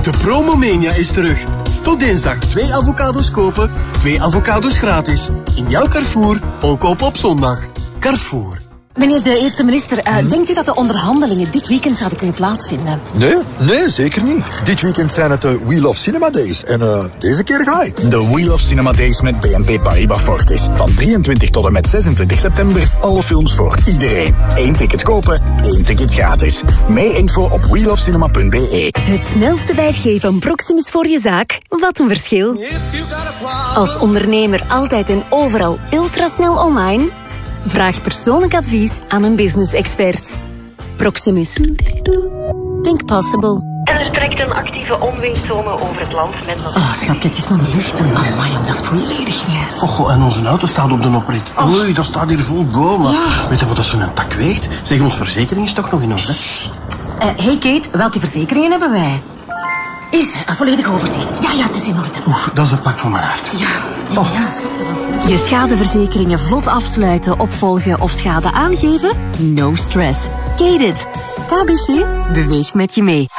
De Promomania is terug. Tot dinsdag 2 avocados kopen, 2 avocados gratis. In jouw Carrefour, ook kopen op zondag. Carrefour. Meneer de eerste minister, denkt u dat de onderhandelingen dit weekend zouden kunnen plaatsvinden? Nee, zeker niet. Dit weekend zijn het de Wheel of Cinema Days. En deze keer ga ik. De Wheel of Cinema Days met BNP Paribas Fortis. Van 23 tot en met 26 september. Alle films voor iedereen. 1 ticket kopen, 1 ticket gratis. Meer info op wheelofcinema.be. Het snelste 5G van Proximus voor je zaak. Wat een verschil. Als ondernemer altijd en overal ultrasnel online? Vraag persoonlijk advies aan een business-expert. Proximus. Think possible. En er trekt een actieve onweerszone over het land met... Oh, schat, kijk eens naar de lucht. Amai, dat is volledig grijs. Oh, en onze auto staat op de oprit. Oei, dat staat hier vol bomen. Ja. Weet je wat dat zo'n tak weegt? Zeg, onze verzekering is toch nog in orde? Hey Kate, welke verzekeringen hebben wij? Hier, een volledig overzicht. Ja, het is in orde. Oeh, dat is het pak van mijn hart. Ja, schat. Je schadeverzekeringen vlot afsluiten, opvolgen of schade aangeven? No stress. Gated. KBC beweegt met je mee.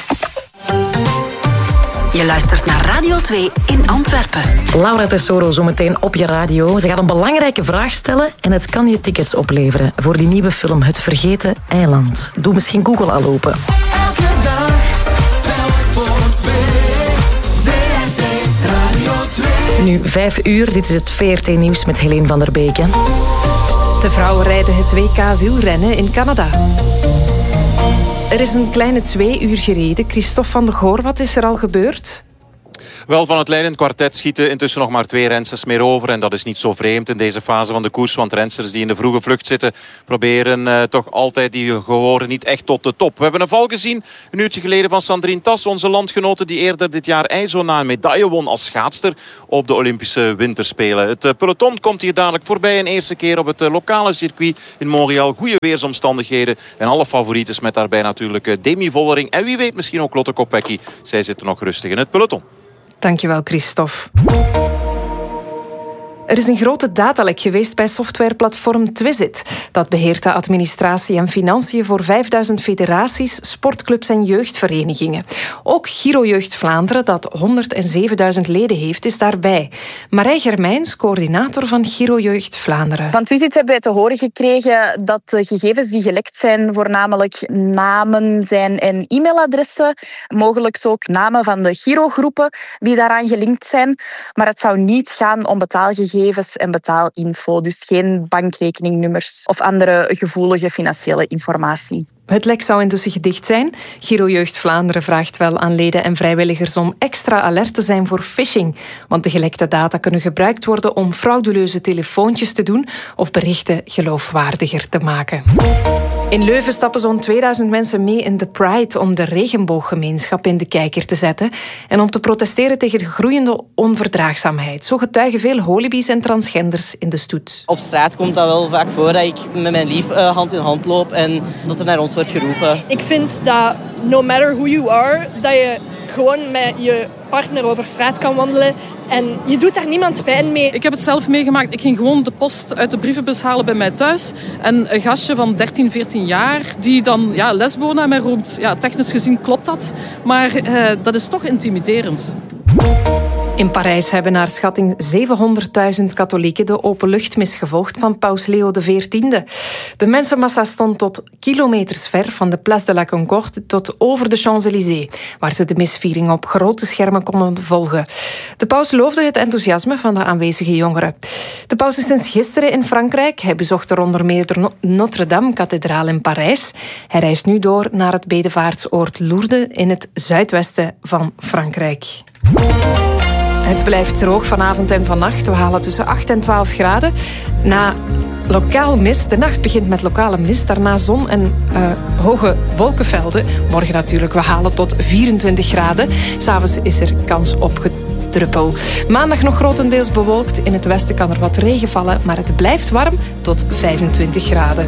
Je luistert naar Radio 2 in Antwerpen. Laura Tesoro zometeen op je radio. Ze gaat een belangrijke vraag stellen en het kan je tickets opleveren voor die nieuwe film Het Vergeten Eiland. Doe misschien Google al open. Elke dag, telk voor 2. VRT Radio 2. Nu 5 uur, dit is het VRT Nieuws met Helene van der Beken. De vrouwen rijden het WK wielrennen in Canada. Er is een kleine 2 uur gereden. Christophe van der Goor, wat is er al gebeurd? Wel, van het leidend kwartet schieten intussen nog maar 2 rensters meer over. En dat is niet zo vreemd in deze fase van de koers. Want rensters die in de vroege vlucht zitten proberen toch altijd die gehoren niet echt tot de top. We hebben een val gezien een uurtje geleden van Sandrine Tas. Onze landgenote die eerder dit jaar IJzo na een medaille won als schaatster op de Olympische Winterspelen. Het peloton komt hier dadelijk voorbij. Een eerste keer op het lokale circuit in Montreal. Goede weersomstandigheden. En alle favorieten met daarbij natuurlijk Demi Vollering. En wie weet misschien ook Lotte Kopecky. Zij zitten nog rustig in het peloton. Dankjewel, Christophe. Er is een grote datalek geweest bij softwareplatform Twisit. Dat beheert de administratie en financiën voor 5000 federaties, sportclubs en jeugdverenigingen. Ook Giro Jeugd Vlaanderen, dat 107.000 leden heeft, is daarbij. Marij Germijns, coördinator van Giro Jeugd Vlaanderen. Van Twisit hebben wij te horen gekregen dat de gegevens die gelekt zijn voornamelijk namen zijn en e-mailadressen. Mogelijk ook namen van de Giro-groepen die daaraan gelinkt zijn. Maar het zou niet gaan om betaalgegevens en betaalinfo. Dus geen bankrekeningnummers of andere gevoelige financiële informatie. Het lek zou intussen gedicht zijn. Giro Jeugd Vlaanderen vraagt wel aan leden en vrijwilligers om extra alert te zijn voor phishing. Want de gelekte data kunnen gebruikt worden om frauduleuze telefoontjes te doen of berichten geloofwaardiger te maken. In Leuven stappen zo'n 2000 mensen mee in de Pride om de regenbooggemeenschap in de kijker te zetten en om te protesteren tegen de groeiende onverdraagzaamheid. Zo getuigen veel holibies en transgenders in de stoet. Op straat komt dat wel vaak voor dat ik met mijn lief hand in hand loop en dat er naar ons wordt geroepen. Ik vind dat no matter who you are, dat je gewoon met je partner over straat kan wandelen. En je doet daar niemand pijn mee. Ik heb het zelf meegemaakt. Ik ging gewoon de post uit de brievenbus halen bij mij thuis. En een gastje van 13, 14 jaar, die dan lesbo naar mij roept. Ja, technisch gezien klopt dat. Maar dat is toch intimiderend. In Parijs hebben naar schatting 700.000 katholieken de openluchtmis gevolgd van paus Leo XIV. De mensenmassa stond tot kilometers ver van de Place de la Concorde tot over de Champs-Élysées, waar ze de misviering op grote schermen konden volgen. De paus loofde het enthousiasme van de aanwezige jongeren. De paus is sinds gisteren in Frankrijk. Hij bezocht er onder meer de Notre-Dame-kathedraal in Parijs. Hij reist nu door naar het bedevaartsoord Lourdes in het zuidwesten van Frankrijk. Het blijft droog vanavond en vannacht. We halen tussen 8 en 12 graden. Na lokaal mist. De nacht begint met lokale mist. Daarna zon en hoge wolkenvelden. Morgen natuurlijk. We halen tot 24 graden. 's Avonds is er kans op gedruppel. Maandag nog grotendeels bewolkt. In het westen kan er wat regen vallen. Maar het blijft warm tot 25 graden.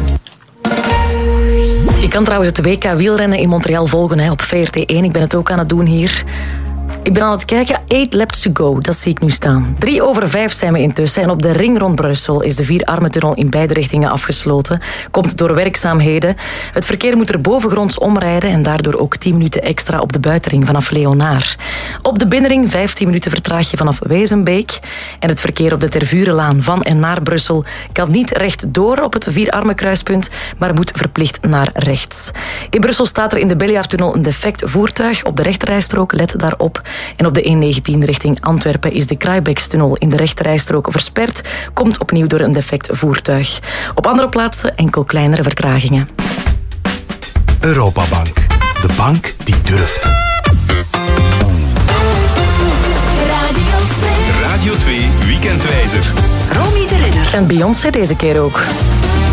Je kan trouwens het WK wielrennen in Montreal volgen op VRT1. Ik ben het ook aan het doen hier. Ik ben aan het kijken. 8 laps to go, dat zie ik nu staan. 5:03 zijn we intussen. En op de ring rond Brussel is de Vierarmentunnel in beide richtingen afgesloten. Komt door werkzaamheden. Het verkeer moet er bovengronds omrijden en daardoor ook 10 minuten extra op de buitenring vanaf Leonaar. Op de binnenring 15 minuten vertraag je vanaf Wezenbeek. En het verkeer op de Tervurenlaan van en naar Brussel kan niet rechtdoor op het Vierarmenkruispunt, maar moet verplicht naar rechts. In Brussel staat er in de Bellejaartunnel een defect voertuig op de rechterrijstrook, let daarop. En op de E19 richting Antwerpen is de Kraaibeekstunnel in de rechterrijstrook versperd, komt opnieuw door een defect voertuig. Op andere plaatsen enkel kleinere vertragingen. Europabank, de bank die durft. Radio 2 Weekendwijzer. Romy de Ridder. En Beyoncé deze keer ook.